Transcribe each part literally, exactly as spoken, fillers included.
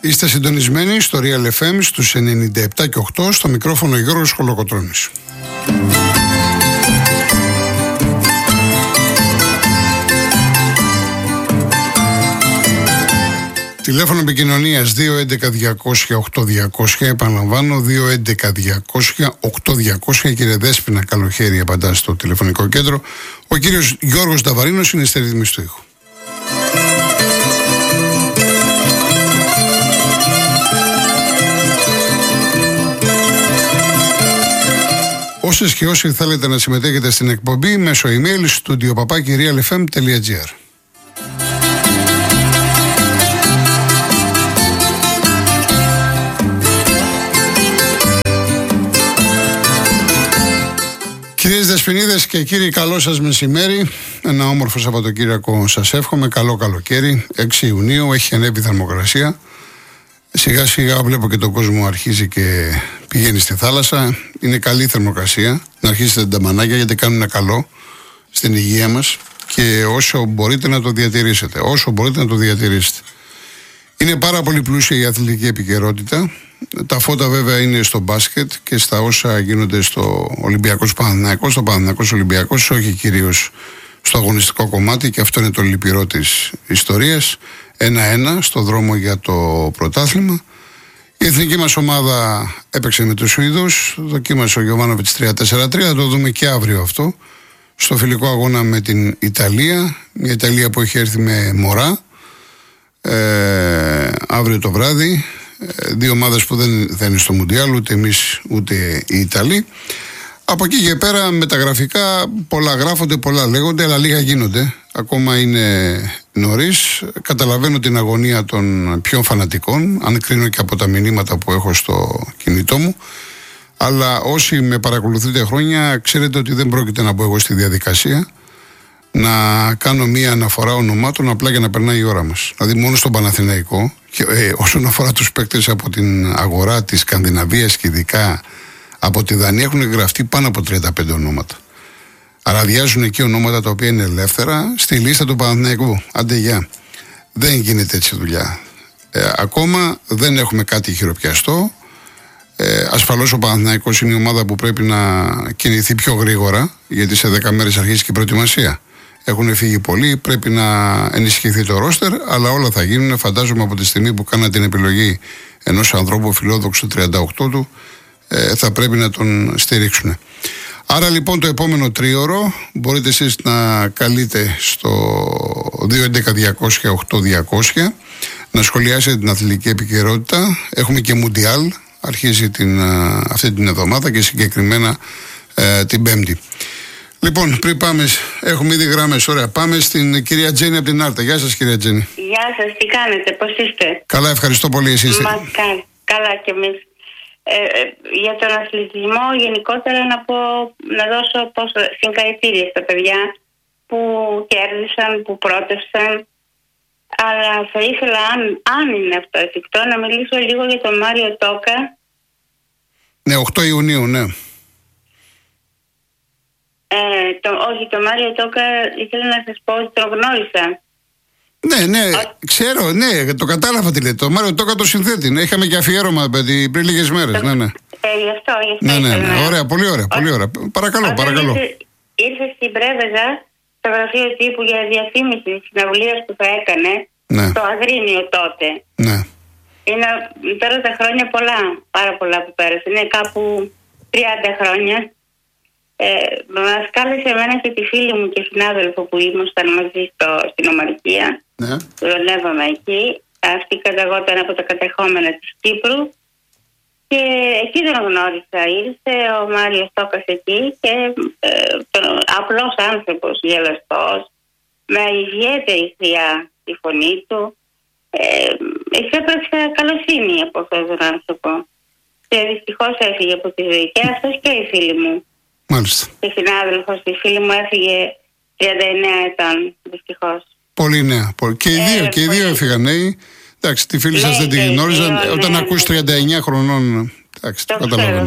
Είστε συντονισμένοι στο Real εφ εμ στους ενενήντα επτά και οκτώ, στο μικρόφωνο Γιώργος Κολοκοτρώνης. Τηλέφωνο επικοινωνίας δύο έντεκα διακόσια οκτώ διακόσια, επαναλαμβάνω δύο έντεκα διακόσια οκτώ διακόσια. Κύριε Δέσποινα, καλοχέρι, απαντά στο τηλεφωνικό κέντρο. Ο κύριος Γιώργος Νταβαρίνος είναι στη ρύθμιση του ήχου. Όσες και όσοι θέλετε να συμμετέχετε στην εκπομπή, μέσω email studio παπάκι real f m τελεία g r. Κυρίες Δεσποινίδες και κύριοι, καλό σας μεσημέρι. Ένα όμορφο Σαββατοκύριακο σας εύχομαι. Καλό καλοκαίρι. έξι Ιουνίου, έχει ανέβει η θερμοκρασία. Σιγά σιγά βλέπω και τον κόσμο αρχίζει και πηγαίνει στη θάλασσα. Είναι καλή η θερμοκρασία. Να αρχίσετε τα μανάκια, γιατί κάνουν ένα καλό στην υγεία μας. Και όσο μπορείτε να το διατηρήσετε. Όσο μπορείτε να το διατηρήσετε. Είναι πάρα πολύ πλούσια η αθλητική επικαιρότητα. Τα φώτα βέβαια είναι στο μπάσκετ και στα όσα γίνονται στο Ολυμπιακός Παναθηναϊκός, στο Παναθηναϊκός Ολυμπιακός, όχι κυρίως στο αγωνιστικό κομμάτι, και αυτό είναι το λυπηρό της ιστορίας. ένα-ένα στο δρόμο για το πρωτάθλημα. Η εθνική μας ομάδα έπαιξε με τους Σουηδούς, δοκίμασε ο Γιωβάνοβιτς τρία τέσσερα τρία, θα το δούμε και αύριο αυτό, στο φιλικό αγώνα με την Ιταλία, μια Ιταλία που έχει έρθει με μωρά, ε, αύριο το βράδυ. Δύο ομάδες που δεν θα είναι στο Μουντιάλ, ούτε εμείς ούτε οι Ιταλοί. Από εκεί και πέρα μεταγραφικά πολλά γράφονται, πολλά λέγονται, αλλά λίγα γίνονται. Ακόμα είναι νωρίς. Καταλαβαίνω την αγωνία των πιο φανατικών, αν κρίνω και από τα μηνύματα που έχω στο κινητό μου. Αλλά όσοι με παρακολουθείτε χρόνια, ξέρετε ότι δεν πρόκειται να μπω εγώ στη διαδικασία να κάνω μία αναφορά ονομάτων απλά για να περνάει η ώρα μας. Δηλαδή μόνο στον Παναθηναϊκό, και, ε, όσον αφορά τους παίκτες από την αγορά της Σκανδιναβίας και ειδικά από τη Δανία, έχουν γραφτεί πάνω από τριάντα πέντε ονόματα. Άρα αδειάζουν εκεί ονόματα τα οποία είναι ελεύθερα στη λίστα του Παναθηναϊκού. Άντε γεια. Δεν γίνεται έτσι δουλειά. Ε, ακόμα δεν έχουμε κάτι χειροπιαστό. Ε, ασφαλώς ο Παναθηναϊκός είναι η ομάδα που πρέπει να κινηθεί πιο γρήγορα, γιατί σε δέκα μέρες αρχίζει και η προετοιμασία. Έχουν φύγει πολλοί, πρέπει να ενισχυθεί το ρόστερ, αλλά όλα θα γίνουν, φαντάζομαι, από τη στιγμή που κάνατε την επιλογή ενός ανθρώπου φιλόδοξου τριάντα οκτώ του, ε, θα πρέπει να τον στηρίξουν. Άρα λοιπόν το επόμενο τρίωρο μπορείτε εσείς να καλείτε στο δύο έντεκα διακόσια οκτώ διακόσια, να σχολιάσετε την αθλητική επικαιρότητα. Έχουμε και Μουντιάλ, αρχίζει την, αυτή την εβδομάδα και συγκεκριμένα ε, την Πέμπτη. Λοιπόν, πριν πάμε, έχουμε ήδη γράμμες, ωραία. Πάμε στην κυρία Τζέννη από την Άρτα. Γεια σας, κυρία Τζέννη. Γεια σας, τι κάνετε, πώς είστε? Καλά, ευχαριστώ πολύ, εσείς. Μακάρι, καλά κι εμείς. Ε, ε, για τον αθλητισμό γενικότερα να πω, να δώσω πόσο συγχαρητήρια στα παιδιά που κέρδισαν, που πρότευσαν. Αλλά θα ήθελα, αν, αν είναι αυτό εφικτό, να μιλήσω λίγο για τον Μάριο Τόκα. Ναι, οκτώ Ιουνίου, ναι. Ε, το, όχι, τον Μάριο Τόκα ήθελα να σας πω ότι τον γνώρισα. Ναι, ναι, Ό, ξέρω, ναι, το κατάλαβα τι λέτε. Το Μάριο Τόκα το συνθέτη. Ναι, είχαμε και αφιέρωμα παιδί, πριν λίγες μέρες. Το, ναι, ναι. Ε, γι' αυτό, γι' αυτό. Ναι, ναι, ναι, ωραία, πολύ ωραία, πολύ ωραία. Παρακαλώ, Όταν παρακαλώ. Ήρθε, ήρθε στην Πρέβεζα, στο γραφείο τύπου για διαφήμιση της συναυλίας που θα έκανε, ναι, στο Αγρίνιο τότε. Ναι. Είναι τώρα τα χρόνια πολλά, πάρα πολλά που πέρασαν. Είναι κάπου τριάντα χρόνια. Ε, μας κάλεσε εμένα και τη φίλη μου και συνάδελφο που ήμασταν μαζί στο, στην Ομαρικία. Ναι. Δουλεύαμε εκεί. Αυτή καταγόταν από τα κατεχόμενα της Κύπρου και εκεί τον γνώρισα. Ήρθε ο Μάριος Τόκας εκεί και ε, τον, απλός άνθρωπος, γελαστός, με ιδιαίτερη θεία τη φωνή του. Ε, εξέπραξε καλοσύνη από αυτόν τον άνθρωπο. Και δυστυχώς έφυγε από τη ζωή, και αυτός και η φίλη μου. Μάλιστα. Και συνάδελφος, η φίλη μου έφυγε τριάντα εννέα ετών, δυστυχώς. Πολύ νέα. Και οι δύο, ε, και οι δύο έφυγαν νέοι. Εντάξει, τη φίλη σας δεν την γνώριζα. Όταν ακούς τριάντα εννέα χρονών, εντάξει, το καταλαβαίνω.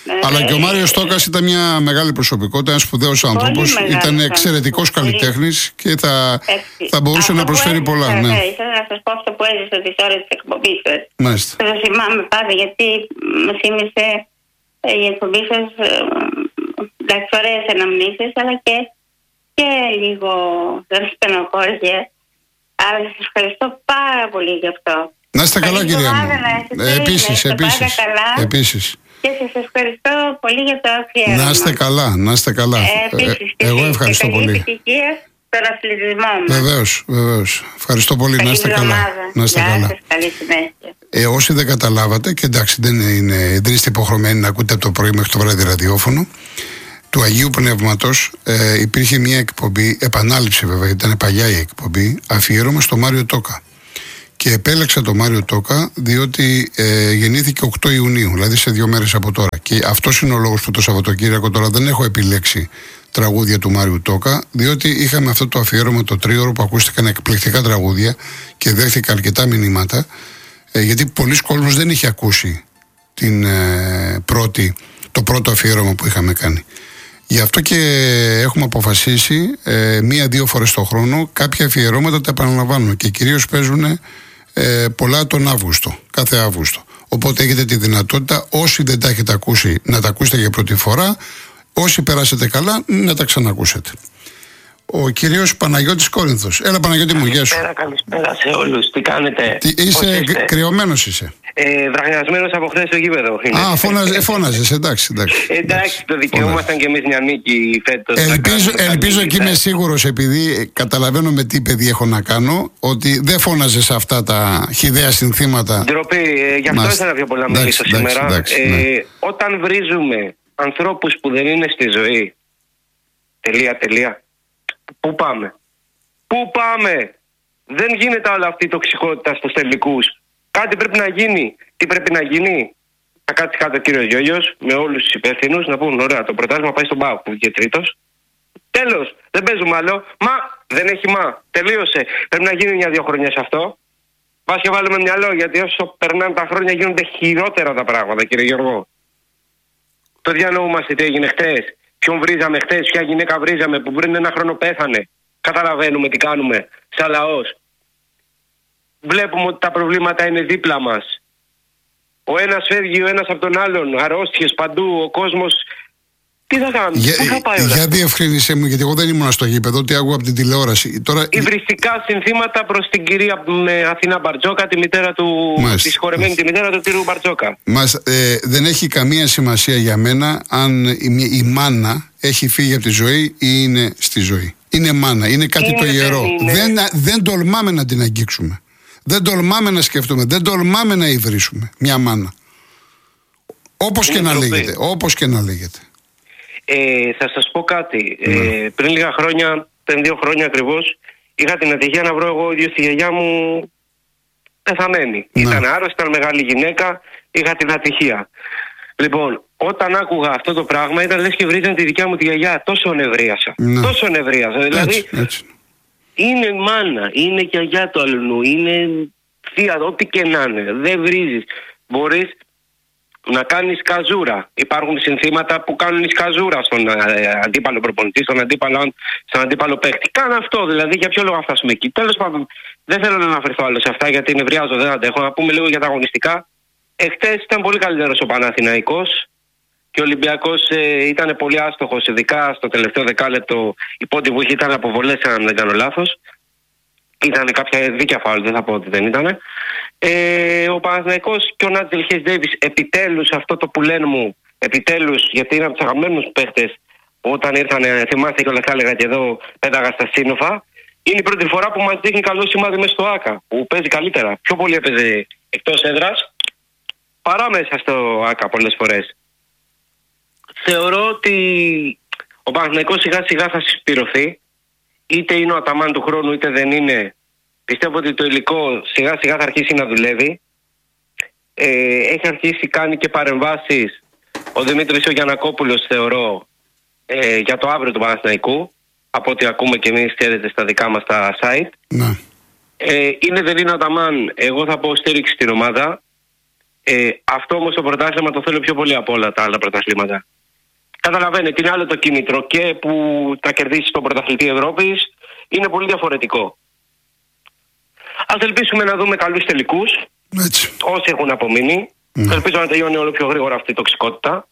Ναι, Αλλά ναι, και ο Μάριος Στόκας ήταν μια μεγάλη προσωπικότητα, ένας σπουδαίος άνθρωπος, ήταν εξαιρετικός καλλιτέχνης και θα, θα μπορούσε αυτό να προσφέρει έζησα, πολλά. Ναι. Ναι, ήθελα να σας πω αυτό που έζησα τις ώρες της εκπομπής σας. Μάλιστα. Το θυμάμαι πάντα γιατί μου θύμισε ε, η εκπομπή σας ε, εντάξει, ωραίες αναμνήσεις, αλλά και, και λίγο δεν στενοχώρια. Άρα σας ευχαριστώ πάρα πολύ γι' αυτό. Να είστε καλά, κυρία μου. Ε, επίσης, επίσης, επίσης. Και σας ευχαριστώ πολύ για το αφιέρωμα. Να είστε καλά, να είστε καλά. Ε, επίσης, ε, εγώ ευχαριστώ και πολύ. καλή επιτυχία στον αθλητισμό μας. Βεβαίως, βεβαίως. Ευχαριστώ πολύ. Καλή να είστε καλά. Να είστε Γεια καλά. σας, καλή συνέχεια. Ε, όσοι δεν καταλάβατε, και εντάξει, δεν, είναι, δεν είστε υποχρεωμένοι να ακούτε από το πρωί μέχρι το βράδυ ραδιόφωνο, του Αγίου Πνεύματος ε, υπήρχε μια εκπομπή, επανάληψη βέβαια, ήταν παλιά η εκπομπή, αφιέρωμα στο Μάριο Τόκα. Και επέλεξα τον Μάριο Τόκα διότι ε, γεννήθηκε οκτώ Ιουνίου, δηλαδή σε δύο μέρες από τώρα. Και αυτός είναι ο λόγος που το Σαββατοκύριακο τώρα δεν έχω επιλέξει τραγούδια του Μάριου Τόκα, διότι είχαμε αυτό το αφιέρωμα το τρίωρο που ακούστηκαν εκπληκτικά τραγούδια και δέχτηκα αρκετά μηνύματα, ε, γιατί πολλοί κόσμος δεν είχε ακούσει την, ε, πρώτη, το πρώτο αφιέρωμα που είχαμε κάνει. Γι' αυτό και έχουμε αποφασίσει ε, μία-δύο φορές το χρόνο κάποια αφιερώματα τα επαναλαμβάνουμε και κυρίως παίζουν ε, πολλά τον Αύγουστο, κάθε Αύγουστο. Οπότε έχετε τη δυνατότητα, όσοι δεν τα έχετε ακούσει, να τα ακούσετε για πρώτη φορά, όσοι περάσετε καλά, να τα ξανακούσετε. Ο κύριος Παναγιώτης Κόρινθος. Έλα, Παναγιώτη μου, γεια σου. Καλησπέρα, καλησπέρα σε όλους. Τι κάνετε? Τι, είσαι κρυωμένος είσαι. Ε, βραχνιασμένος από χθες στο γήπεδο. Α, φώναζε, φώναζες, εντάξει, εντάξει. Εντάξει, το δικαιούμασταν και εμείς μια νίκη φέτος. Ελπίζω, ελπίζω και είμαι σίγουρος, επειδή καταλαβαίνω με τι παιδί έχω να κάνω, ότι δεν φώναζες αυτά τα χυδαία συνθήματα. Ντροπή, ε, γι' αυτό ήθελα πιο πολλά να μιλήσω σήμερα. Εντάξει, ε, ναι. Όταν βρίζουμε ανθρώπους που δεν είναι στη ζωή, τελεία, τελεία, πού πάμε? Πού πάμε? Δεν γίνεται όλη αυτή η τοξικότητα στους τελικούς. Κάτι πρέπει να γίνει. Τι πρέπει να γίνει? Θα κάτσει κάτω ο κύριος Γιώργος με όλους τους υπεύθυνους να πούν: ωραία, το πρωτάθλημα πάει στον ΠΑΟΚ που βγήκε τρίτος. Τέλος, δεν παίζουμε άλλο. Μα δεν έχει μα. Τελείωσε. Πρέπει να γίνει μια-δύο χρόνια σε αυτό. Πας και βάλουμε μυαλό, γιατί όσο περνάνε τα χρόνια γίνονται χειρότερα τα πράγματα, κύριε Γιώργο. Το διανοούμαστε τι έγινε χτες. Ποιον βρίζαμε χτες, ποια γυναίκα βρίζαμε που πριν ένα χρόνο πέθανε. Καταλαβαίνουμε τι κάνουμε σαν λαός. Βλέπουμε ότι τα προβλήματα είναι δίπλα μας. Ο ένας φεύγει, ο ένας από τον άλλον. Αρρώστιες παντού, ο κόσμος. Τι θα κάνουμε, για, πού θα πάει όλα? Για διευκρίνησέ μου, γιατί εγώ δεν ήμουν στο γήπεδο, τι άκουγα από την τηλεόραση. Τώρα... Υβριστικά συνθήματα προς την κυρία ε, Αθηνά Μπαρτζόκα, τη μητέρα του, τη συγχωρεμένη τη μητέρα του κύριου Μπαρτζόκα. Μας, ε, δεν έχει καμία σημασία για μένα αν η, η μάνα έχει φύγει από τη ζωή ή είναι στη ζωή. Είναι μάνα, είναι κάτι είναι, το ιερό. Δεν, δεν, δεν τολμάμε να την αγγίξουμε. Δεν τολμάμε να σκεφτούμε, δεν τολμάμε να υβρίσουμε μια μάνα. Όπως και, να λέγεται, όπως και να λέγεται. Ε, θα σας πω κάτι. Ναι. Ε, πριν λίγα χρόνια, πριν δύο χρόνια ακριβώς, είχα την ατυχία να βρω εγώ ίδιο τη γιαγιά μου πεθαμένη. Ναι. Ήταν άρρωστη, ήταν μεγάλη γυναίκα, είχα την ατυχία. Λοιπόν, όταν άκουγα αυτό το πράγμα, ήταν λες και βρίζαν τη δικιά μου τη γιαγιά. Τόσο νευρίασα. Ναι. Τόσο νευρίασα. Δηλαδή, έτσι, έτσι. Είναι μάνα, είναι γιαγιά του αλλού, είναι θεία, ό,τι και να είναι. Δεν βρίζεις. Μπορείς να κάνεις καζούρα. Υπάρχουν συνθήματα που κάνουν καζούρα στον ε, αντίπαλο προπονητή, στον αντίπαλο, στον αντίπαλο παίκτη. Κάνε αυτό δηλαδή, για ποιο λόγο να φτάσουμε εκεί? Τέλος πάντων, δεν θέλω να αναφερθώ άλλο σε αυτά γιατί νευριάζω, δεν αντέχω. Να πούμε λίγο για τα αγωνιστικά. Εχθές ήταν πολύ καλύτερος ο Παναθηναϊκός και ο Ολυμπιακός ε, ήταν πολύ άστοχος, ειδικά στο τελευταίο δεκάλεπτο. Η πόντη που είχε ήταν αποβολές, αν δεν κάνω λάθος. Ήταν κάποια δίκαια φάουλ, δεν θα πω ότι δεν ήταν. Ε, ο Παναθηναϊκός και ο Νάτζελ Χέις Ντέιβις επιτέλους, αυτό το που λένε μου, επιτέλους, γιατί είναι από τους αγαπημένους παίχτες, όταν ήρθαν, θυμάστε και όλα τα έλεγα και εδώ, πέταγα στα σύννεφα. Είναι η πρώτη φορά που μας δείχνει καλό σημάδι μέσα στο ΆΚΑ, που παίζει καλύτερα. Πιο πολύ έπαιζε εκτός έδρας παρά μέσα στο ΆΚΑ πολλές φορές. Θεωρώ ότι ο Παναθηναϊκός σιγά σιγά θα συσπηρωθεί. Είτε είναι ο Αταμάν του χρόνου είτε δεν είναι. Πιστεύω ότι το υλικό σιγά σιγά θα αρχίσει να δουλεύει. Ε, έχει αρχίσει, κάνει και παρεμβάσεις ο Δημήτρης ο Γιαννακόπουλος, θεωρώ, ε, για το αύριο του Παναθηναϊκού. Από ό,τι ακούμε και εμείς, ξέρετε, στα δικά μας τα site. Ναι. Ε, είναι δεν είναι ο Αταμάν, εγώ θα πω στήριξη στην ομάδα. Ε, αυτό όμως το πρωτάθλημα το θέλω πιο πολύ από όλα τα άλλα πρωταθλήματα. Καταλαβαίνετε, είναι άλλο το κίνητρο και που θα κερδίσει τον πρωταθλητή Ευρώπης είναι πολύ διαφορετικό. Ας ελπίσουμε να δούμε καλούς τελικούς, Έτσι. όσοι έχουν απομείνει. Mm. Ελπίζω να τελειώνει όλο πιο γρήγορα αυτή η τοξικότητα.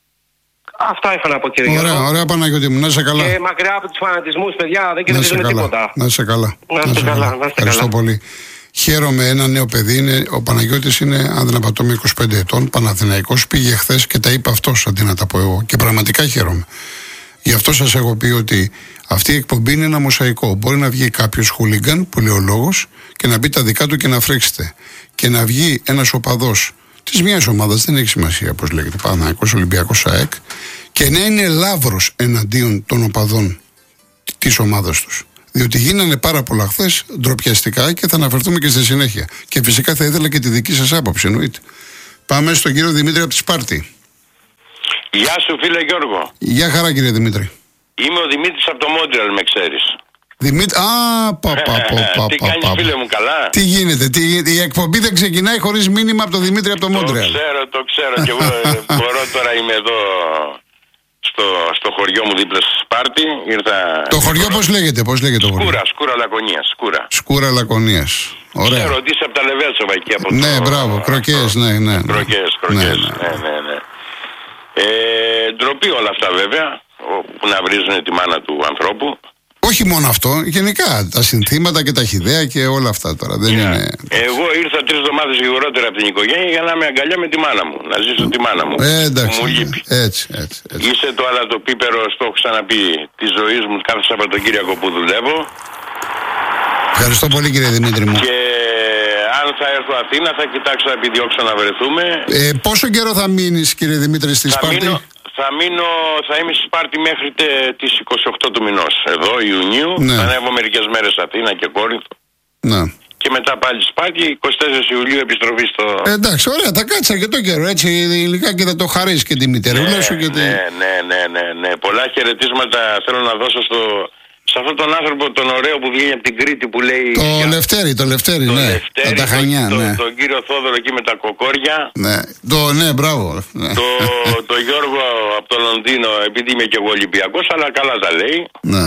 Αυτά είχα να πω, κύριε Ωραία, Γιώργο. ωραία Παναγιώτη μου, να είσαι καλά. Και μακριά από τους φανατισμούς, παιδιά, δεν κερδίζουμε τίποτα. Να είσαι καλά. Να είστε καλά. Να είστε Ευχαριστώ καλά. πολύ. Χαίρομαι, ένα νέο παιδί είναι, ο Παναγιώτης είναι, αν δεν απατώμε, είκοσι πέντε ετών, Παναθηναϊκός, πήγε χθες και τα είπε αυτός αντί να τα πω εγώ. Και πραγματικά χαίρομαι. Γι' αυτό σας έχω πει ότι αυτή η εκπομπή είναι ένα μοσαϊκό. Μπορεί να βγει κάποιος χούλιγκαν, που λέει ο λόγος, και να πει τα δικά του και να φρέξετε. Και να βγει ένας οπαδός της μιας ομάδας, δεν έχει σημασία πώς λέγεται, Παναθηναϊκός, Ολυμπιακός, ΑΕΚ, και να είναι λαύρος εναντίον των οπαδών της ομάδας τους. Διότι γίνανε πάρα πολλά χθες ντροπιαστικά και θα αναφερθούμε και στη συνέχεια. Και φυσικά θα ήθελα και τη δική σας άποψη, εννοείται. Πάμε στον κύριο Δημήτρη από τη Σπάρτη. Γεια σου, φίλε Γιώργο. Γεια χαρά, κύριε Δημήτρη. Είμαι ο Δημήτρης από το Μόντρεαλ, με ξέρεις. Δημήτρη, α, πα, πα, πα, πα, Τι πα, κάνεις, πα, φίλε μου, καλά? Τι γίνεται, τι, η εκπομπή δεν ξεκινάει χωρίς μήνυμα από τον Δημήτρη από το Μόντρεαλ. Το ξέρω, το ξέρω. Και εγώ ε, μπορώ τώρα, είμαι εδώ στο, στο χωριό μου δίπλα στη Σπάρτη. Ήρθα... Το χωριό πώς λέγεται, πώς λέγεται το χωριό? Σκούρα, Σκούρα Λακωνίας, Σκούρα. Σκούρα Λακωνίας. Ωραία. Ξέρω ότι είσαι από τα Λεβέρτσοβα εκεί από Ναι, το... μπράβο, κροκές, ναι, ναι. ναι. Κροκές, κροκές, Ναι, ναι, ναι, ναι. Ε, ντροπή όλα αυτά βέβαια, που να βρίζουν τη μάνα του ανθρώπου. Όχι μόνο αυτό, γενικά τα συνθήματα και τα χυδαία και όλα αυτά τώρα. Δεν Yeah. είναι... Εγώ ήρθα τρεις εβδομάδες γρηγορότερα από την οικογένεια για να είμαι αγκαλιά με τη μάνα μου. Να ζήσω τη μάνα μου. Ε, εντάξει. Μου λείπει. Έτσι, έτσι, έτσι. Είσαι το άλλα το πίπερο, στο έχω ξαναπεί, τη ζωή μου κάθε Σαββατοκύριακο που δουλεύω. Ευχαριστώ πολύ, κύριε Δημήτρη μου. Και αν θα έρθω Αθήνα θα κοιτάξω να επιδιώξω να βρεθούμε. Ε, πόσο καιρό θα μείνεις, κύριε Δημήτρη, στη Θα Σπάρτη? μείνω, θα μείνω, θα είμαι στη Σπάρτη μέχρι τε, τις είκοσι οκτώ του μηνός. Εδώ, Ιουνίου. Ναι. Θα ανέβω μερικές μέρες Αθήνα και Κόρινθο. Ναι. Και μετά πάλι Σπάρτη, εικοστή τέταρτη Ιουλίου επιστροφή στο... Ε, εντάξει, ωραία, θα κάτσει αρκετό καιρό. Έτσι, υλικά και θα το χαρίσει και τη μητερούλα ναι, σου και τη... ναι, ναι, ναι, ναι, ναι. Πολλά χαιρετίσματα θέλω να δώσω στο, σε αυτόν τον άνθρωπο τον ωραίο που βγαίνει από την Κρήτη που λέει... Το για... Λευτέρη, το Λευτέρη, το ναι. Λευτέρη, Από τα Χανιά, το, ναι. το, τον κύριο Θόδωρο εκεί με τα κοκόρια. Ναι, το, ναι, μπράβο. Ναι. Το, το Γιώργο από το Λονδίνο, επειδή είμαι και εγώ Ολυμπιακός, αλλά καλά τα λέει. Ναι.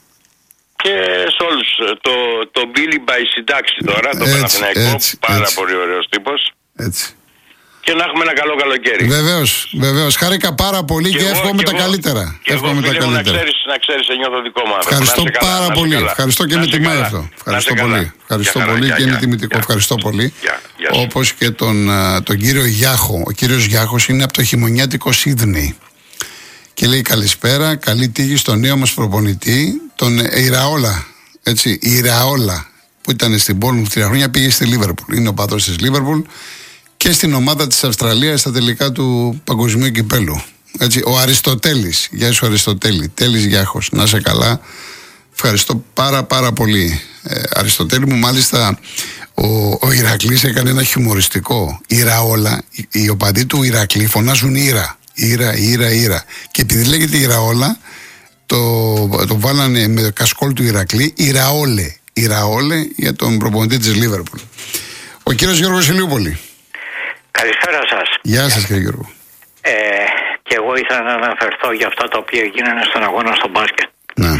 Και σε όλους, το, το Billy by συντάξη τώρα, το Έτσι, Παναθηναϊκό, έτσι, πάρα έτσι. πολύ ωραίος τύπος. Έτσι. Και να έχουμε ένα καλό καλοκαίρι. Βεβαίως, βεβαίως. Χάρηκα πάρα πολύ και, και εγώ, εύχομαι και τα εγώ, καλύτερα. Και εγώ, εύχομαι φίλε τα μου, να καλύτερα. ξέρεις, να ξέρεις, σε νιώθω δικό μου άνθρωπο. Ευχαριστώ Να είσαι καλά, πάρα να είσαι πολύ. καλά. Ευχαριστώ και Να με είσαι τιμάει καλά. αυτό. Να Ευχαριστώ είσαι πολύ. καλά. Ευχαριστώ Γεια πολύ χαρά, και γεια, είναι γεια. τιμητικό. Γεια. Ευχαριστώ πολύ. Γεια, γεια σου. Όπως και τον, α, τον κύριο Γιάχο. Ο κύριος Γιάχος είναι από το χειμωνιάτικο Σίδνεϊ. Και λέει καλησπέρα, καλή τύχη στον νέο μας προπονητή, τον Ιραόλα. Έτσι, η Ιραόλα που ήταν στην Πόλη τρία χρόνια πήγε στη Λίβερπουλ. Είναι ο παδός της Λίβερπουλ και στην ομάδα της Αυστραλίας στα τελικά του Παγκοσμίου Κυπέλου. Έτσι, ο Αριστοτέλης. Γεια σου, Αριστοτέλη. Τέλης Γιάχος. Να είσαι καλά. Ευχαριστώ πάρα πάρα πολύ. Ε, Αριστοτέλη μου, μάλιστα ο, ο Ηρακλής έκανε ένα χιουμοριστικό. Ιραόλα, οι, οι οπαδοί του Ηρακλή φωνάζουν Ήρα. Ήρα, Ήρα, Ήρα. Και επειδή λέγεται Ιραόλα, το, το βάλανε με κασκόλ του Ηρακλή Ιραόλε. Ιραόλε για τον προπονητή της Λίβερπουλ. Ο κύριος Γιώργος Ηλιούπολη. Καλησπέρα σας. Γεια σας, κύριε Γιώργο. Ε, και εγώ ήθελα να αναφερθώ για αυτά τα οποία γίνανε στον αγώνα στο μπάσκετ. Ναι.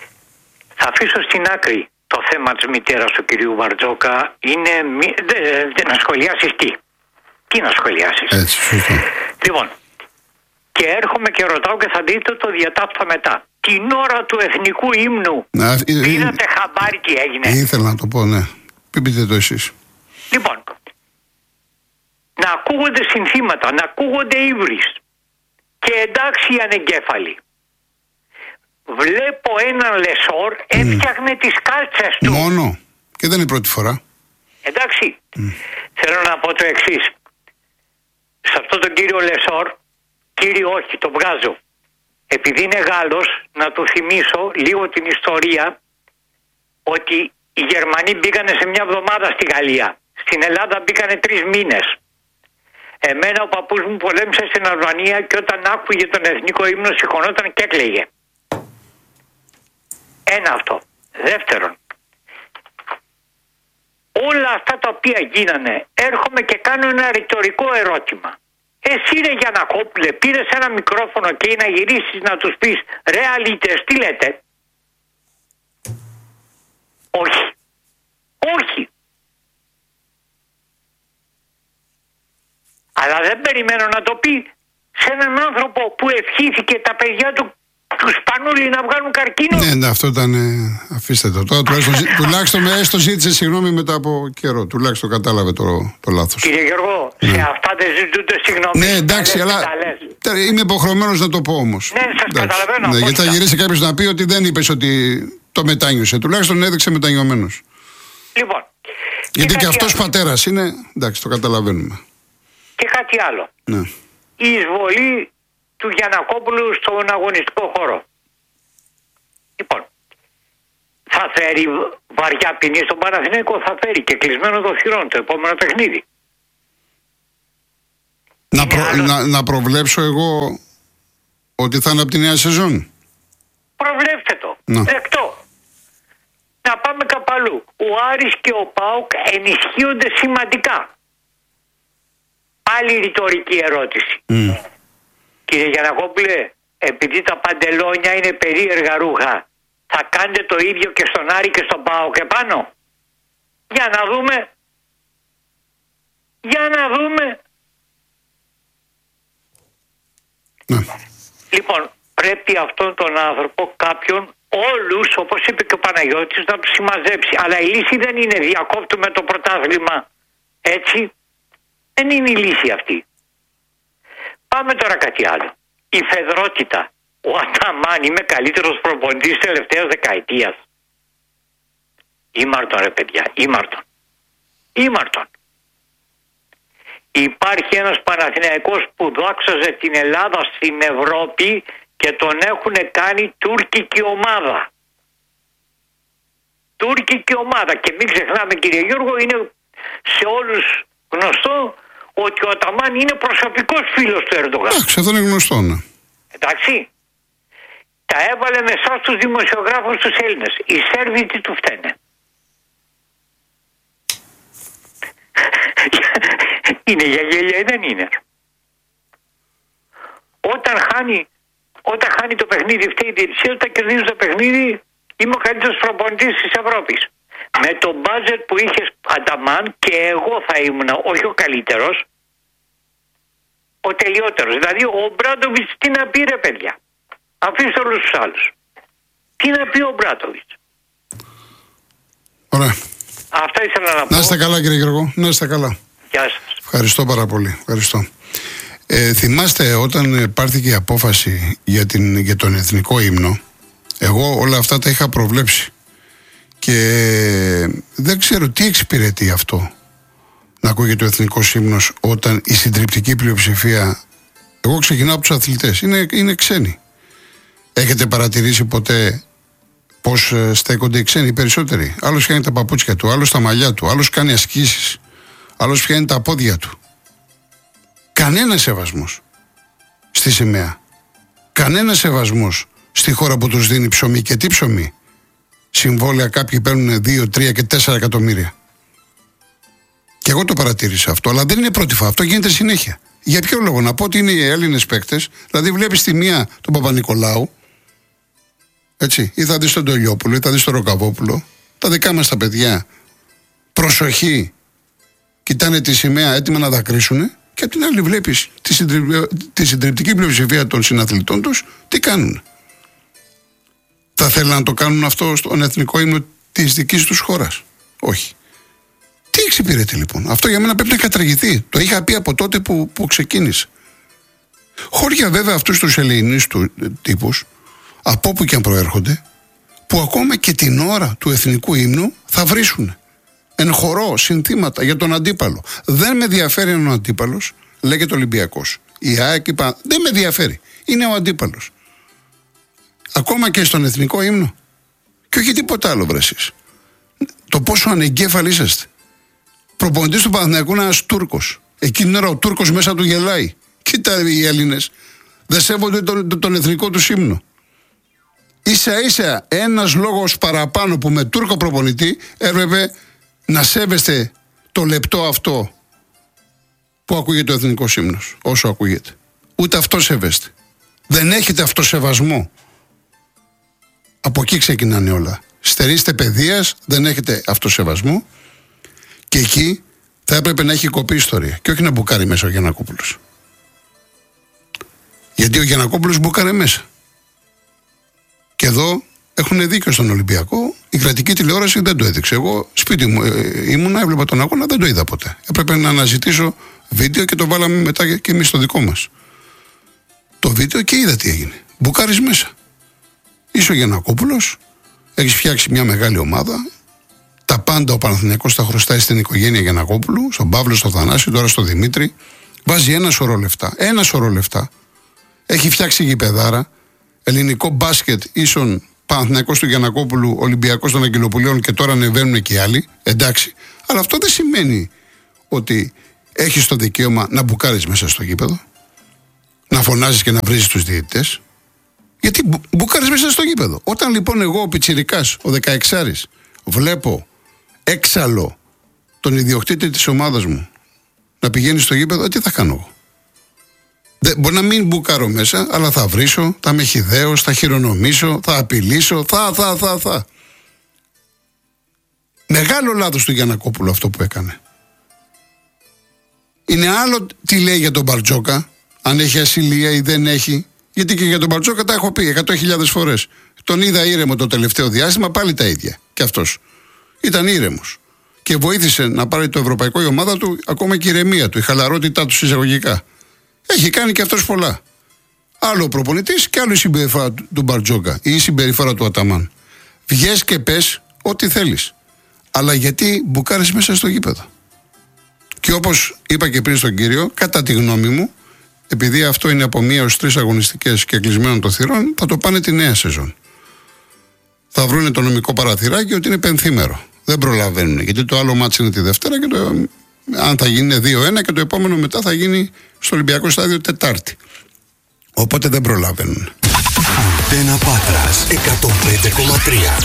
Θα αφήσω στην άκρη το θέμα της μητέρας του κυρίου Μπαρτζόκα. Είναι μη, δε, δε, να σχολιάσεις τι. Τι να σχολιάσεις. Έτσι, σωστό. Λοιπόν, και έρχομαι και ρωτάω και θα δείτε το διατάφτα μετά. Την ώρα του εθνικού ύμνου Να, ε, ε, πήρατε χαμπάρι τι έγινε. Ήθελα να το πω, ναι. Πείτε το εσείς. Λοιπόν, να ακούγονται συνθήματα, να ακούγονται ύβρις και εντάξει οι ανεγκέφαλοι. Βλέπω έναν Λεσόρ έφτιαχνε τις κάλτσες του. Μόνο. Και δεν είναι η πρώτη φορά. Εντάξει. Mm. Θέλω να πω το εξής. Σε αυτόν τον κύριο Λεσόρ, κύριο όχι, το βγάζω. Επειδή είναι Γάλλος, να του θυμίσω λίγο την ιστορία ότι οι Γερμανοί μπήκανε σε μια εβδομάδα στη Γαλλία. Στην Ελλάδα μπήκανε τρεις μήνες. Εμένα ο παππούς μου πολέμησε στην Αλβανία και όταν άκουγε τον εθνικό ύμνο σηκωνόταν και έκλαιγε. Ένα αυτό. Δεύτερον, όλα αυτά τα οποία γίνανε, έρχομαι και κάνω ένα ρητορικό ερώτημα. Εσύ ρε Γιαννακόπουλε, πήρες ένα μικρόφωνο και να γυρίσεις να τους πεις ρε αλήτες, τι λέτε? Όχι. Όχι. Αλλά δεν περιμένω να το πει σε έναν άνθρωπο που ευχήθηκε τα παιδιά του, του Σπανούλη, να βγάλουν καρκίνο. Ναι, ναι, αυτό ήταν. Ε, αφήστε το. Τώρα τουλάχιστον, τουλάχιστον με έστω ζήτησε συγγνώμη μετά από καιρό. Τουλάχιστον κατάλαβε το, το λάθος. Κύριε Γιώργο, ναι. Σε αυτά δεν ζητούνται συγγνώμη. Ναι, εντάξει, αλλά. Είμαι υποχρεωμένος να το πω όμως. Ναι, σας καταλαβαίνω. Ναι, γιατί θα γυρίσει κάποιος να πει ότι δεν είπες ότι το μετάνιωσε. Τουλάχιστον έδειξε μετανιωμένος. Λοιπόν. Γιατί και, και αυτός πατέρας είναι. Εντάξει, το καταλαβαίνουμε. Και κάτι άλλο. Ναι. Η εισβολή του Γιαννακόπουλου στον αγωνιστικό χώρο. Λοιπόν, θα φέρει βαριά ποινή στον Παναθηναϊκό, θα φέρει και κλεισμένο το θυρών το επόμενο παιχνίδι. Να, προ, να, να προβλέψω εγώ ότι θα είναι από τη νέα σεζόν. Προβλέψτε το. Να. Εκτό. Να πάμε κάπου αλλού. Ο Άρης και ο ΠΑΟΚ ενισχύονται σημαντικά. Πάλι ρητορική ερώτηση. Mm. Κύριε Γιαννακόπουλε, επειδή τα παντελόνια είναι περίεργα ρούχα, θα κάνετε το ίδιο και στον Άρη και στον ΠΑΟΚ επάνω? Για να δούμε. Για να δούμε. Ναι. Λοιπόν, πρέπει αυτόν τον άνθρωπο κάποιον, όλους, όπως είπε και ο Παναγιώτης, να τους συμμαζέψει. Αλλά η λύση δεν είναι διακόπτουμε το πρωτάθλημα έτσι. Δεν είναι η λύση αυτή. Πάμε τώρα κάτι άλλο. Η φεδρότητα. Ο Αταμάν είμαι καλύτερος προπονητής της τελευταίας δεκαετίας. Ήμαρτον ρε παιδιά, ήμαρτον. Ήμαρτον. Υπάρχει ένας Παναθηναϊκός που δόξαζε την Ελλάδα στην Ευρώπη και τον έχουν κάνει τουρκική ομάδα. Τουρκική ομάδα. Και μην ξεχνάμε κύριε Γιώργο, είναι σε όλους γνωστό ότι ο Αταμάν είναι προσωπικός φίλος του Ερντογάν. Εντάξει, αυτό είναι γνωστό, ναι. Εντάξει. Τα έβαλε με εσάς τους δημοσιογράφους τους Έλληνες. Οι Σέρβοι τι του φταίνε? Είναι για γέλια ή δεν είναι? Όταν χάνει, όταν χάνει το παιχνίδι φταίει η διαιτησία, όταν κερδίζει το παιχνίδι είμαι ο καλύτερος προπονητής της Ευρώπης. Με το μπάτζετ που είχε Αταμάν και εγώ θα ήμουν όχι ο καλύτερος, ο τελειότερος. Δηλαδή ο Μπράντοβιτς τι να πει ρε παιδιά? Αφήστε όλους τους άλλους. Τι να πει ο Μπράντοβιτς? Ωραία. Αυτά ήθελα να πω. Να είστε καλά κύριε Γιώργο, να είστε καλά. Γεια σας. Ευχαριστώ πάρα πολύ. Ευχαριστώ. Ε, θυμάστε όταν πάρθηκε η απόφαση για, την, για τον εθνικό ύμνο, εγώ όλα αυτά τα είχα προβλέψει. Και δεν ξέρω τι εξυπηρετεί αυτό να ακούγεται ο εθνικός ύμνος όταν η συντριπτική πλειοψηφία, εγώ ξεκινάω από τους αθλητές, είναι, είναι ξένοι. Έχετε παρατηρήσει ποτέ πώς στέκονται οι ξένοι περισσότεροι? Άλλος πιάνει τα παπούτσια του, άλλος τα μαλλιά του, άλλος κάνει ασκήσεις, άλλος πιάνει τα πόδια του. Κανένα σεβασμός στη σημαία. Κανένα σεβασμός στη χώρα που τους δίνει ψωμί. Και τι ψωμί? Συμβόλαια κάποιοι παίρνουν δύο, τρία και τέσσερα εκατομμύρια. Και εγώ το παρατήρησα αυτό, αλλά δεν είναι πρώτη φορά. Αυτό γίνεται συνέχεια. Για ποιο λόγο? Να πω ότι είναι οι Έλληνες παίκτες, δηλαδή βλέπεις τη μία τον Παπα-Νικολάου, έτσι, ή θα δεις τον Τολιόπουλο, ή θα δεις τον Ροκαβόπουλο, τα δικά μας τα παιδιά, προσοχή, κοιτάνε τη σημαία έτοιμα να δακρύσουν, και απ' την άλλη βλέπεις τη, συντρι... τη συντριπτική πλειοψηφία των συναθλητών τους, τι κάνουν? Θα θέλουν να το κάνουν αυτό στον εθνικό ύμνο της δικής τους χώρας? Όχι. Τι εξυπηρετεί λοιπόν? Αυτό για μένα πρέπει να καταργηθεί. Το είχα πει από τότε που, που ξεκίνησε. Χώρια βέβαια αυτούς τους ελληνείς του, τύπους, από όπου και αν προέρχονται, που ακόμα και την ώρα του εθνικού ύμνου θα βρίσουν εν χορό συνθήματα για τον αντίπαλο. Δεν με ενδιαφέρει αν ο αντίπαλος λέγεται Ολυμπιακός. Η ΑΕΚ είπα, δεν με ενδιαφέρει. Είναι ο αντίπαλος. Ακόμα και στον εθνικό ύμνο. Και όχι τίποτα άλλο, βρε εσείς. Το πόσο ανεγκέφαλοι είσαστε. Προπονητής του Παναθηναϊκού είναι ένας Τούρκος. Εκείνη την ώρα ο Τούρκος μέσα του γελάει. Κοίτα οι Έλληνες. Δεν σέβονται τον, τον, τον εθνικό του ύμνο. Ίσα ίσα ένας λόγος παραπάνω που με Τούρκο προπονητή έπρεπε να σέβεστε το λεπτό αυτό που ακούγεται ο εθνικός ύμνος, όσο ακούγεται. Ούτε αυτό σέβεστε. Δεν έχετε αυτοσεβασμό. Από εκεί ξεκινάνε όλα. Στερείστε παιδείας, δεν έχετε αυτοσεβασμό και εκεί θα έπρεπε να έχει κοπεί ιστορία και όχι να μπουκάρει μέσα ο Γιαννακόπουλος. Γιατί ο Γιαννακόπουλος μπουκάρε μέσα. Και εδώ έχουν δίκιο στον Ολυμπιακό. Η κρατική τηλεόραση δεν το έδειξε. Εγώ σπίτι μου ε, ήμουνα, έβλεπα τον αγώνα, δεν το είδα ποτέ. Έπρεπε να αναζητήσω βίντεο και το βάλαμε μετά και εμείς στο δικό μας. Το βίντεο και είδα τι έγινε. Μπουκάρεις μέσα. Είσαι ο Γιαννακόπουλος, έχεις φτιάξει μια μεγάλη ομάδα. Τα πάντα ο Παναθηναϊκός τα χρωστάει στην οικογένεια Γιαννακόπουλου, στον Παύλο, στον Θανάση, τώρα στον Δημήτρη. Βάζει ένα σωρό λεφτά. Ένα σωρό λεφτά. Έχει φτιάξει γηπεδάρα. Ελληνικό μπάσκετ ίσον Παναθηναϊκός του Γιαννακόπουλου, Ολυμπιακός των Αγγελοπουλίων και τώρα ανεβαίνουν και οι άλλοι. Εντάξει. Αλλά αυτό δεν σημαίνει ότι έχεις το δικαίωμα να μπουκάρεις μέσα στο γήπεδο, να φωνάζεις και να βρίζεις τους διαιτητές. Γιατί μπου, μπουκάρεις μέσα στο γήπεδο. Όταν λοιπόν εγώ ο πιτσιρικάς, ο δεκαεξάρης, βλέπω έξαλλο τον ιδιοκτήτη της ομάδας μου να πηγαίνει στο γήπεδο, τι θα κάνω εγώ? Δεν, μπορεί να μην μπουκάρω μέσα, αλλά θα βρίσω, θα με χυδαίω, θα χειρονομήσω, θα απειλήσω, θα, θα, θα, θα. Μεγάλο λάθος του Γιαννακόπουλου αυτό που έκανε. Είναι άλλο τι λέει για τον Μπαρτζόκα, αν έχει ασυλία ή δεν έχει. Γιατί και για τον Μπαρτζόκα τα έχω πει εκατό χιλιάδες φορές. Τον είδα ήρεμο το τελευταίο διάστημα, πάλι τα ίδια. Και αυτός ήταν ήρεμος. Και βοήθησε να πάρει το ευρωπαϊκό η ομάδα του, ακόμα και η ηρεμία του, η χαλαρότητά του εισαγωγικά. Έχει κάνει και αυτός πολλά. Άλλο ο προπονητής και άλλο η συμπεριφορά του Μπαρτζόκα ή η συμπεριφορά του Αταμάν. Βγες και πες ό,τι θέλεις. Αλλά γιατί μπουκάρεις μέσα στο γήπεδο? Και όπως είπα και πριν στον κύριο, κατά τη γνώμη μου, επειδή αυτό είναι από μία ως τρεις αγωνιστικές και κλεισμένων των θυρών, θα το πάνε τη νέα σεζόν. Θα βρούνε το νομικό παραθυράκι ότι είναι πενθήμερο. Δεν προλαβαίνουν. Γιατί το άλλο μάτς είναι τη Δευτέρα και το, αν θα γίνει δύο ένα και το επόμενο μετά θα γίνει στο Ολυμπιακό Στάδιο Τετάρτη. Οπότε δεν προλαβαίνουν. Αντένα Πάτρας εκατόν πέντε κόμμα τρία.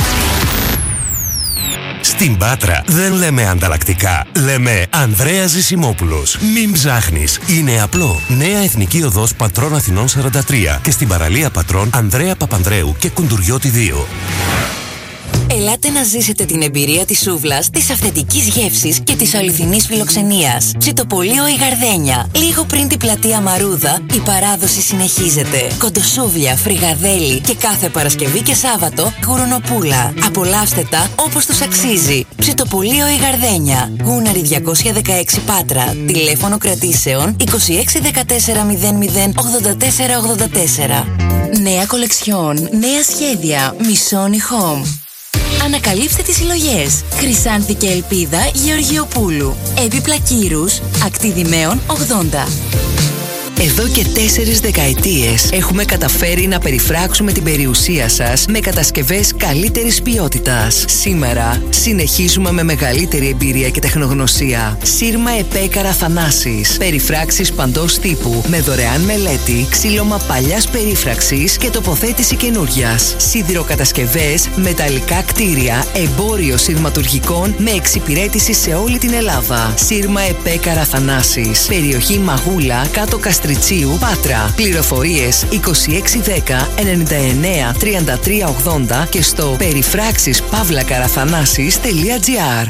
Στην Πάτρα δεν λέμε ανταλλακτικά, λέμε Ανδρέας Ζησιμόπουλος. Μην ψάχνεις, είναι απλό. Νέα Εθνική Οδός Πατρών Αθηνών σαράντα τρία και στην παραλία Πατρών Ανδρέα Παπανδρέου και Κουντουριώτη δύο. Ελάτε να ζήσετε την εμπειρία της σούβλας, της αυθεντικής γεύσης και της αληθινής φιλοξενίας. Ψητοπολείο η Γαρδένια. Λίγο πριν την πλατεία Μαρούδα, η παράδοση συνεχίζεται. Κοντοσούβλια, φρυγαδέλι και κάθε Παρασκευή και Σάββατο γουρνοπούλα. Απολαύστε τα όπως τους αξίζει. Ψητοπολείο η Γαρδένια. Γούναρη διακόσια δεκαέξι Πάτρα. Τηλέφωνο κρατήσεων είκοσι έξι δεκατέσσερα μηδέν μηδέν ογδόντα τέσσερα ογδόντα τέσσερα. Νέα κολεξιόν, νέα σχέδια. Μισόνι Home. Ανακαλύψτε τις συλλογές. Χρυσάνθη και Ελπίδα Γεωργιοπούλου. Έπιπλα Κύρους, Ακτιδημαίων ογδόντα. Εδώ και τέσσερις δεκαετίες έχουμε καταφέρει να περιφράξουμε την περιουσία σας με κατασκευές καλύτερης ποιότητας. Σήμερα συνεχίζουμε με μεγαλύτερη εμπειρία και τεχνογνωσία. Σύρμα ΕΠΕ Καραθανάσης. Περιφράξεις παντός τύπου με δωρεάν μελέτη, ξύλωμα παλιάς περίφραξης και τοποθέτηση καινούριας. Σιδηροκατασκευές, μεταλλικά κτίρια, εμπόριο σειρματουργικών με εξυπηρέτηση σε όλη την Ελλάδα. Σύρμα ΕΠΕ Καραθανάσης. Περιοχή Μαγούλα, κάτω Καστριτσίου, Πάτρα. Πληροφορίες είκοσι έξι δέκα ενενήντα εννέα τριάντα τρία ογδόντα και στο περιφράξεις παύλα καραθανάσης τελεία τζι άρ.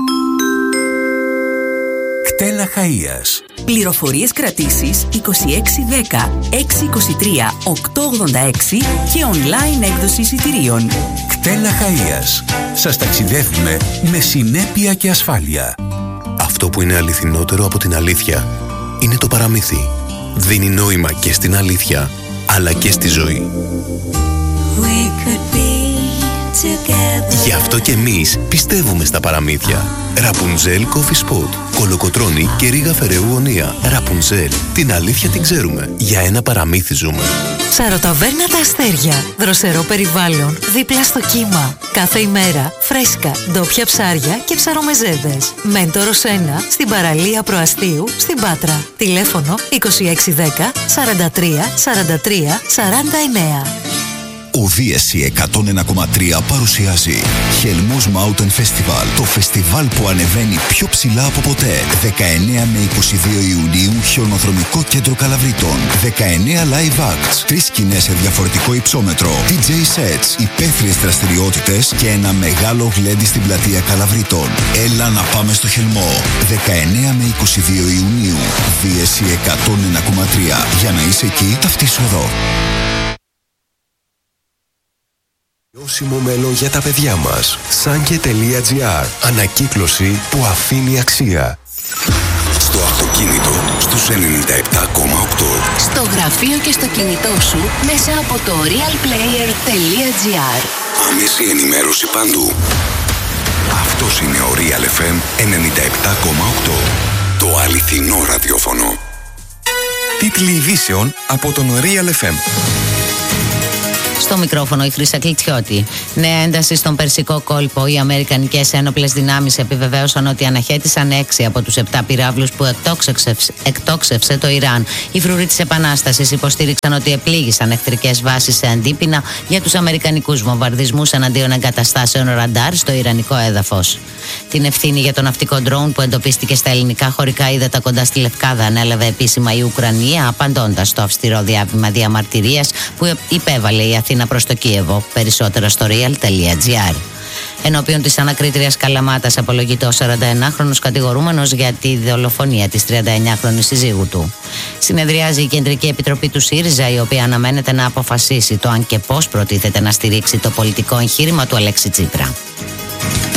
Κτέλα Χαΐας. Πληροφορίες κρατήσεις είκοσι έξι δέκα έξι είκοσι τρία οκτώ ογδόντα έξι και online έκδοση εισιτηρίων. Κτέλα Χαΐας. Σας ταξιδεύουμε με συνέπεια και ασφάλεια. Αυτό που είναι αληθινότερο από την αλήθεια είναι το παραμύθι. Δίνει νόημα και στην αλήθεια, αλλά και στη ζωή. Γι' αυτό και εμείς πιστεύουμε στα παραμύθια. Ραπουνζέλ Coffee Spot, Κολοκοτρώνη και Ρίγα Φεραίου Ονία. Ραπουνζέλ, την αλήθεια την ξέρουμε. Για ένα παραμύθι ζούμε. Ψαροταβέρνα Τα Αστέρια. Δροσερό περιβάλλον, δίπλα στο κύμα. Κάθε ημέρα φρέσκα, ντόπια ψάρια και ψαρομεζέδες. Μέντορος ένα, στην παραλία Προαστίου, στην Πάτρα. Τηλέφωνο είκοσι έξι δέκα σαράντα τρία σαράντα τρία σαράντα εννέα. Ο Δίεση εκατόν ένα κόμμα τρία παρουσιάζει Χελμός Mountain Festival, το φεστιβάλ που ανεβαίνει πιο ψηλά από ποτέ. δεκαεννέα με είκοσι δύο Ιουνίου, χιονοδρομικό κέντρο Καλαβρίτων. δεκαεννέα live acts, τρεις σκηνές σε διαφορετικό υψόμετρο, ντι τζέι sets, υπαίθριες δραστηριότητες και ένα μεγάλο γλέντι στην πλατεία Καλαβρίτων. Έλα να πάμε στο Χελμό. δεκαεννέα με είκοσι δύο Ιουνίου, Δίεση εκατόν ένα κόμμα τρία. Για να είσαι εκεί, ταυτίσου εδώ. Βιώσιμο μέλλον για τα παιδιά μας. Sanke.gr. Ανακύκλωση που αφήνει αξία. Στο αυτοκίνητο στους ενενήντα επτά κόμμα οκτώ. Στο γραφείο και στο κινητό σου μέσα από το realplayer.gr. Άμεση ενημέρωση παντού. Αυτός είναι ο Real εφ εμ ενενήντα επτά κόμμα οκτώ. Το αληθινό ραδιόφωνο. Τίτλοι ειδήσεων από τον Real εφ εμ. Στο μικρόφωνο η Χρύσα Κλιτσιώτη. Νέα ένταση στον Περσικό κόλπο. Οι αμερικανικές ένοπλες δυνάμεις επιβεβαίωσαν ότι αναχέτησαν έξι από τους επτά πυράβλους που εκτόξευσε, εκτόξευσε το Ιράν. Οι φρουροί της Επανάστασης υποστήριξαν ότι επλήγησαν εχθρικές βάσεις σε αντίπεινα για τους αμερικανικούς βομβαρδισμούς εναντίον εγκαταστάσεων ραντάρ στο ιρανικό έδαφος. Την ευθύνη για το ναυτικό ντρόουν που εντοπίστηκε στα ελληνικά χωρικά ύδατα κοντά στη Λευκάδα ανέλαβε επίσημα η Ουκρανία, απαντώντας στο αυστηρό διάβημα διαμαρτυρίας που υπέβαλε η Αθήνα προς το Κίεβο. Περισσότερα στο real.gr. Ενώπιον της ανακρίτριας Καλαμάτας απολογείται ο σαρανταενάχρονος κατηγορούμενος για τη δολοφονία της τριανταεννιάχρονης συζύγου του. Συνεδριάζει η Κεντρική Επιτροπή του ΣΥΡΙΖΑ, η οποία αναμένεται να αποφασίσει το αν και πώς προτίθεται να στηρίξει το πολιτικό εγχείρημα του Αλέξη Τσίπρα.